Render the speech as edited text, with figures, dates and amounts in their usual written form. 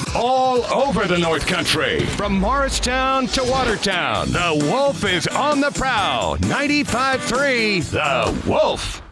all over the North Country. From Morristown to Watertown, the Wolf is on the prowl. 95.3 The Wolf.